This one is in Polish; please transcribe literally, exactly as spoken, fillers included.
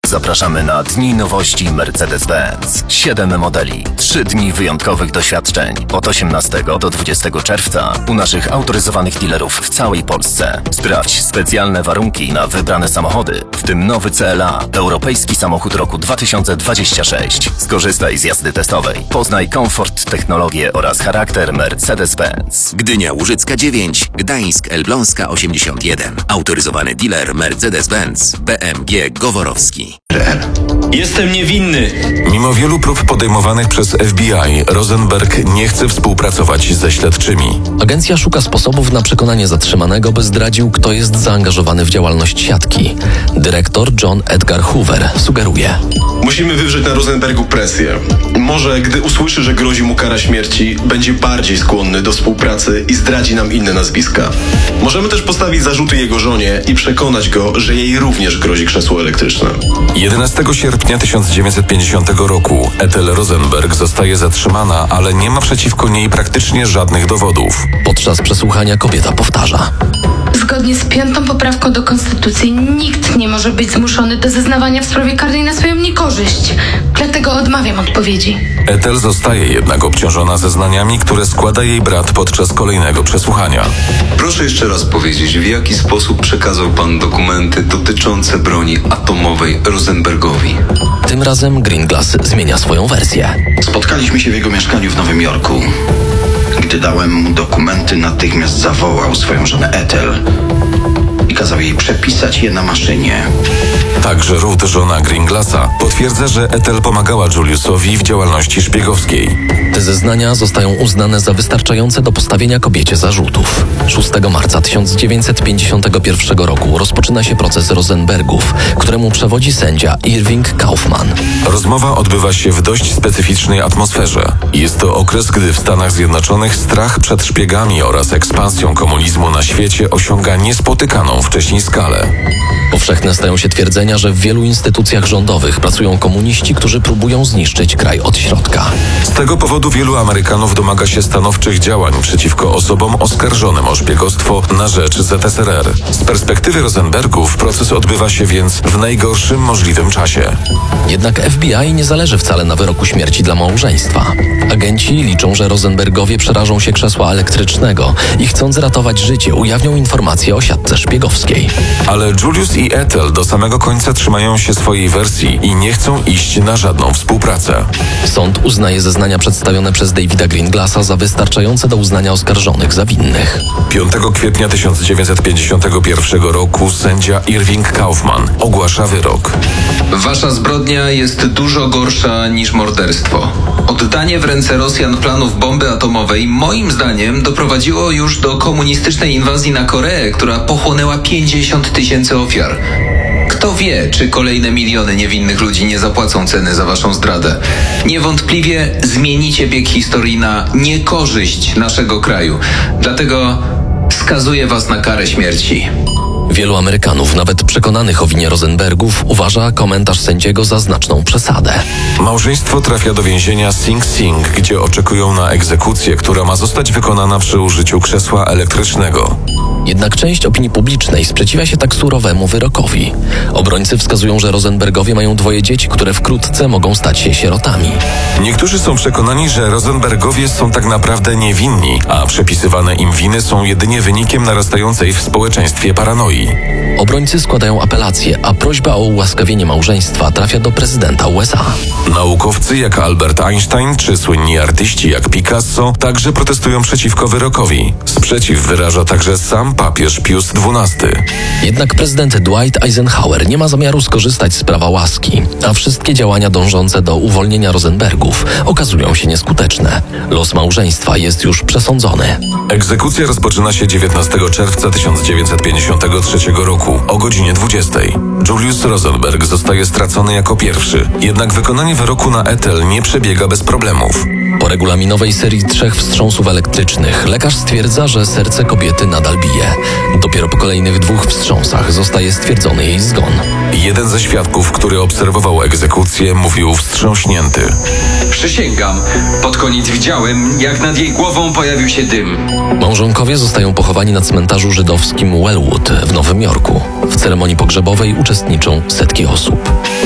Zapraszamy na Dni Nowości Mercedes-Benz. Siedem modeli, trzy dni wyjątkowych doświadczeń. Od osiemnastego do dwudziestego czerwca u naszych autoryzowanych dealerów w całej Polsce. Sprawdź specjalne warunki na wybrane samochody, w tym nowy C L A, europejski samochód roku dwa tysiące dwudziestego trzeciego. Skorzystaj z jazdy testowej. Poznaj komfort, technologię oraz charakter Mercedes-Benz. Gdynia Łużycka dziewięć, Gdańsk Elbląska osiemdziesiąt jeden. Autoryzowany dealer Mercedes-Benz B M G Goworowski. Jestem niewinny. Mimo wielu prób podejmowanych przez F B I, Rosenberg nie chce współpracować ze śledczymi. Agencja szuka sposobów na przekonanie zatrzymanego, by zdradził, kto jest zaangażowany w działalność siatki. Dyrektor John Edgar Hoover sugeruje: musimy wywrzeć na Rosenbergu presję. Może gdy usłyszy, że grozi mu kara śmierci, będzie bardziej skłonny do współpracy i zdradzi nam inne nazwiska. Możemy też postawić zarzuty jego żonie i przekonać go, że jej również grozi krzesło elektryczne. jedenastego sierpnia tysiąc dziewięćset pięćdziesiątego roku Ethel Rosenberg zostaje zatrzymana, ale nie ma przeciwko niej praktycznie żadnych dowodów. Podczas przesłuchania kobieta powtarza: zgodnie z piątą poprawką do Konstytucji nikt nie może być zmuszony do zeznawania w sprawie karnej na swoją niekorzyść. Dlatego odmawiam odpowiedzi. Ethel zostaje jednak obciążona zeznaniami, które składa jej brat podczas kolejnego przesłuchania. Proszę jeszcze raz powiedzieć, w jaki sposób przekazał pan dokumenty dotyczące broni atomowej Rosenbergowi? Tym razem Greenglass zmienia swoją wersję. Spotkaliśmy się w jego mieszkaniu w Nowym Jorku. Gdy dałem mu dokumenty, natychmiast zawołał swoją żonę Ethel i kazał jej przepisać je na maszynie. Także Ruth, żona Greenglassa, potwierdza, że Ethel pomagała Juliusowi w działalności szpiegowskiej. Te zeznania zostają uznane za wystarczające do postawienia kobiecie zarzutów. szóstego marca tysiąc dziewięćset pięćdziesiątego pierwszego roku rozpoczyna się proces Rosenbergów, któremu przewodzi sędzia Irving Kaufman. Rozmowa odbywa się w dość specyficznej atmosferze. Jest to okres, gdy w Stanach Zjednoczonych strach przed szpiegami oraz ekspansją komunizmu na świecie osiąga niespotykaną wcześniej skalę. Powszechne stają się twierdzenia, że w wielu instytucjach rządowych pracują komuniści, którzy próbują zniszczyć kraj od środka. Z tego powodu wielu Amerykanów domaga się stanowczych działań przeciwko osobom oskarżonym o szpiegostwo na rzecz Z S R R. Z perspektywy Rosenbergów proces odbywa się więc w najgorszym możliwym czasie. Jednak F B I nie zależy wcale na wyroku śmierci dla małżeństwa. Agenci liczą, że Rosenbergowie przerażą się krzesła elektrycznego i chcąc ratować życie, ujawnią informacje o siatce szpiegowskiej. Ale Julius i Ethel do samego końca trzymają się swojej wersji i nie chcą iść na żadną współpracę. Sąd uznaje zeznania przedstawione przez Davida Greenglassa za wystarczające do uznania oskarżonych za winnych. piątego kwietnia tysiąc dziewięćset pięćdziesiątego pierwszego roku sędzia Irving Kaufman ogłasza wyrok. Wasza zbrodnia jest dużo gorsza niż morderstwo. Oddanie w ręce Rosjan planów bomby atomowej moim zdaniem doprowadziło już do komunistycznej inwazji na Koreę, która pochłonęła pięćdziesiąt tysięcy ofiar. Kto wie, czy kolejne miliony niewinnych ludzi nie zapłacą ceny za waszą zdradę. Niewątpliwie zmienicie bieg historii na niekorzyść naszego kraju. Dlatego skazuję was na karę śmierci. Wielu Amerykanów, nawet przekonanych o winie Rosenbergów, uważa komentarz sędziego za znaczną przesadę. Małżeństwo trafia do więzienia Sing Sing, gdzie oczekują na egzekucję, która ma zostać wykonana przy użyciu krzesła elektrycznego. Jednak część opinii publicznej sprzeciwia się tak surowemu wyrokowi. Obrońcy wskazują, że Rosenbergowie mają dwoje dzieci, które wkrótce mogą stać się sierotami. Niektórzy są przekonani, że Rosenbergowie są tak naprawdę niewinni, a przepisywane im winy są jedynie wynikiem narastającej w społeczeństwie paranoi. Obrońcy składają apelację, a prośba o ułaskawienie małżeństwa trafia do prezydenta U S A. Naukowcy jak Albert Einstein czy słynni artyści jak Picasso także protestują przeciwko wyrokowi. Sprzeciw wyraża także sam papież Pius dwunasty. Jednak prezydent Dwight Eisenhower nie ma zamiaru skorzystać z prawa łaski, a wszystkie działania dążące do uwolnienia Rosenbergów okazują się nieskuteczne. Los małżeństwa jest już przesądzony. Egzekucja rozpoczyna się dziewiętnastego czerwca tysiąc dziewięćset pięćdziesiątego trzeciego roku o godzinie dwudziestej. Julius Rosenberg zostaje stracony jako pierwszy, jednak wykonanie wyroku na Ethel nie przebiega bez problemów. Po regulaminowej serii trzech wstrząsów elektrycznych lekarz stwierdza, że serce kobiety nadal bije. Dopiero po kolejnych dwóch wstrząsach zostaje stwierdzony jej zgon. Jeden ze świadków, który obserwował egzekucję, mówił wstrząśnięty. Przysięgam, pod koniec widziałem, jak nad jej głową pojawił się dym. Małżonkowie zostają pochowani na cmentarzu żydowskim Wellwood w Nowym Jorku. W ceremonii pogrzebowej uczestniczą setki osób.